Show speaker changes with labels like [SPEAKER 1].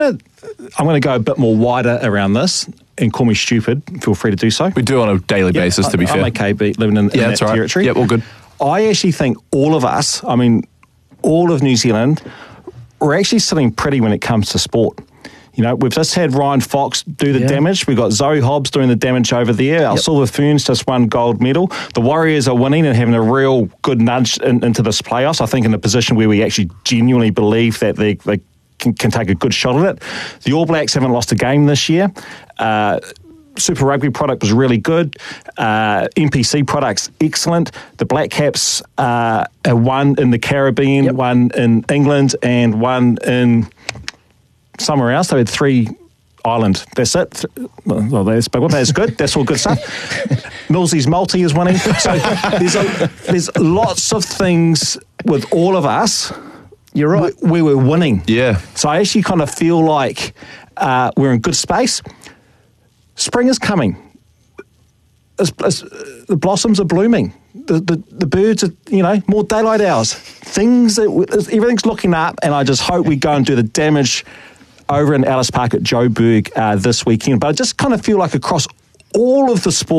[SPEAKER 1] I'm going to go a bit more wider around this and call me stupid. Feel free to do so.
[SPEAKER 2] We do on a daily basis, to be fair.
[SPEAKER 1] I'm okay living in that territory.
[SPEAKER 2] Yeah, all good.
[SPEAKER 1] I actually think all of us, all of New Zealand, we're actually sitting pretty when it comes to sport. We've just had Ryan Fox do the damage. We've got Zoe Hobbs doing the damage over there. Our Silver Ferns just won gold medal. The Warriors are winning and having a real good nudge into this playoffs. I think in a position where we actually genuinely believe that they can take a good shot at it. The All Blacks haven't lost a game this year. Super Rugby product was really good. NPC product's excellent. The Black Caps won in the Caribbean, one in England, and one in somewhere else. They had 3 Ireland. That's it. Well, that's good. That's all good stuff. Millsy's multi is winning. So there's lots of things with all of us.
[SPEAKER 3] You're right.
[SPEAKER 1] We were winning.
[SPEAKER 2] Yeah.
[SPEAKER 1] So I actually kind of feel like we're in good space. Spring is coming. The blossoms are blooming. The birds are, more daylight hours. Everything's looking up, and I just hope we go and do the damage over in Ellis Park at Joburg this weekend. But I just kind of feel like across all of the sport,